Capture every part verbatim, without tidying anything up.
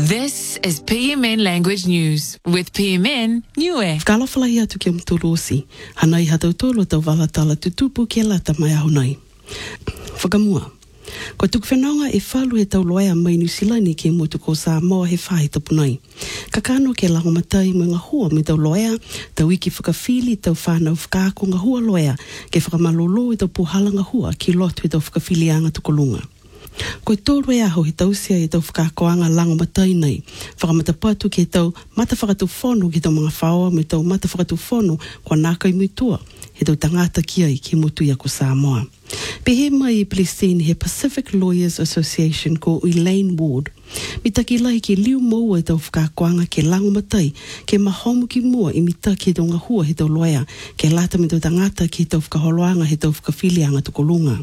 This is P M N Language News with P M N Niue. Whakalawhalahi atu ki Mtorosi, hanai hatau tolo tau walatala tutupu ke lata mai ahonai. Whakamua. Ko tuku whenonga e whalu he tau loea mai New Zealand ke motu ko Samoa he whahi tapunai. Kakano ke lango matai mo ngā hua me tau loea, tau iki whakawhili tau whanau whakako ngā hua loea, ke whakamalolo e tau puhala ngā hua ki lotu e tau whakawhili anga tukolunga. Ko tōru e aho he tausia e tau whakakoanga lango matai nei, whakamatapatu ke tau mata whakatu whono ke tau mga whaoa me tau mata whakatu whono kua nākai muitua, he tau tangata ki ai ki motu ia ko Samoa. Pe he mai i Palestine he Pacific Lawyers Association ko Elaine Ward. Mi taki lai ke liu maua e tau whakakoanga ke lango matai, ke mahomu ki mua i mita ke tau ngā hua he tau loea, ke lata me tau tangata ke tau whakaholoanga he tau whakawhilianga tukolunga.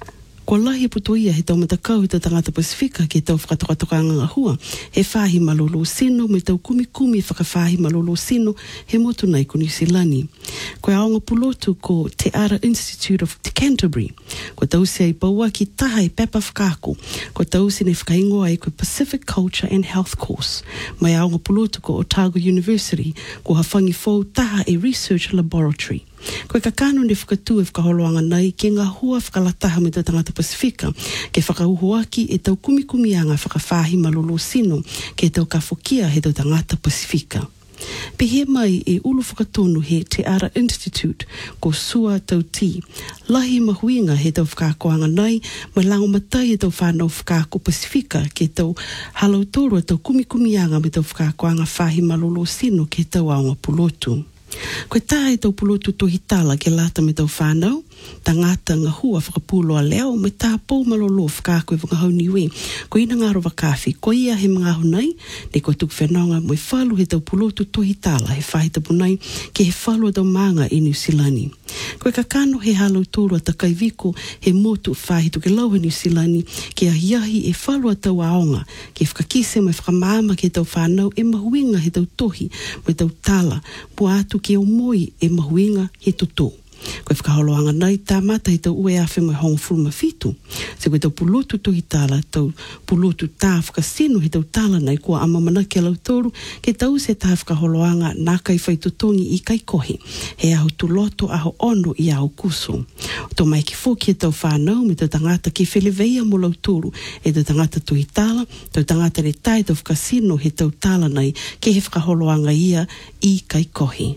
Ko lahi putuia he tau matakau he tau tangata Pasifika ke tau whakatokatokanga ngā hua, he whahi malolo sino me tau kumi kumi whakawhahi malolo sino he motu nei ko New Zealand. Ko aonga pulotu ko Te Ara Institute of Canterbury, ko tausia i paua ki taha i pepa whakako, ko tausi ne whakaingoa i ko Pacific Culture and Health Course, mai aonga pulotu ko Otago University, ko hawhangi fau taha e Research Laboratory. Koe ka kano ne whakatu e whakaholoanga nei ke ngā hua whakalataha me tau tangata Pasifika, ke whakauhuaki e tau kumikumianga whakawhahi malolo sino ke tau kafokia he tau tangata Pasifika. Pe he mai e ulu whakatonu he Te Ara Institute ko Sua Tau Ti, lahi mahuinga he tau whakakoanga nei, mai lango matai e tau whanau whakako Pasifika ke tau halau toro e tau kumikumianga me tau whakakoanga whahi malolo sino ke tau aonga pulotu. Koe tae tau pulotu tohi tala ke lata me tau whanau, tangata ngā hua whakapulo a leo me tā pou malolo whakako e wangahau niwe, ko ina ngā rowa kawhi, ko ia he mga honai, ne ko tuku whenonga mo e whalu he tau pulotu tohi tala he whahi tapunai ke he whalu a tau manga i New Zealand. Koe ka kano he halau tōru a takai viko he motu whahi tuke lau he New Zealand ke a hiahi e whalu a tau aonga, ke whakakise mai whakamama ke tau whanau e mahuinga he tau tohi me tau tala, bua atu ke o moi e mahuinga he tuto. Koe whakaholoanga nei tā mata he tau ue awhi mai hongo furuma fitu. Se koe tau pulotu tohi tala, tau pulotu tā whakasino he tau tala nei kua amamana ke lau tōru, ke tau se tā whakaholoanga nā kai whaitutongi i kai kohi, he aho tuloto aho ono i aho kuso. O tō mai ki fōki he tau whanau me tau tangata ki wheleveia mo lau tōru e tau tangata tohi tala, tau tangata re tai tau whakasino he tau tala nei ke he whakaholoanga ia i kai kohi.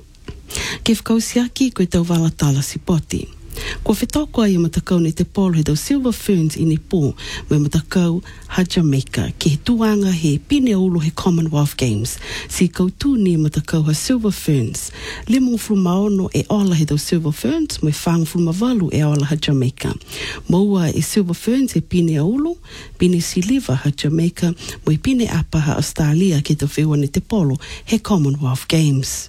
Ke whakausiaki koe tau walatala si poti. Kua whetoko ai matakau ne te polo he tau Silver Ferns i Nepal, me matakau ha Jamaica, ke he tuanga he pine ulu he Commonwealth Games, si kautū ni matakau ha Silver Ferns. Limo frumaono e ola he tau Silver Ferns, me whang frumawalu e ola ha Jamaica. Maua e Silver Ferns e pine ulu, pine siliva ha Jamaica, mo e pine apa ha Australia ke tau whewa ne te polo he Commonwealth Games.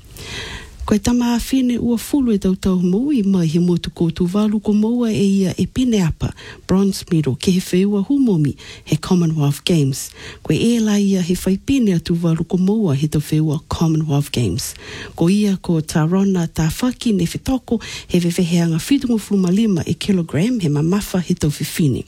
Koe tama a whine ua fulu e tau tau maui mai he motu koutu walu ko maua e ia e pine apa, bronze medal, ke he wheua humomi he Commonwealth Games. Koe e la ia he whai pine atu walu ko maua he tau wheua Commonwealth Games. Ko ia ko Tarona tā whaki ne whetoko he weweheanga whitungu fluma lima e kilogram he mamafa he tau whiwhine.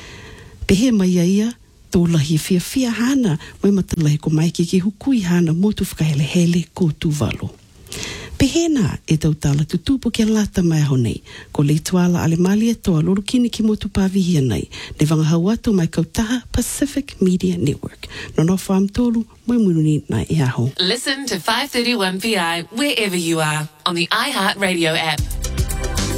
Pe he mai ia ia, tō lahi fia fia hana, mai matalahi ko maiki ki hukui hana motu whakahele hele koutu walu. Pehena e tau tala tutupo ke lata mai aho nei, ko le tuala ale mali e toa loro kini ki motu pāwihia nei, ne wangahau atu mai kautaha Pacific Media Network. No no whaam tolu, moi mununi na e aho. Listen to five thirty-one P I wherever you are on the iHeartRadio app.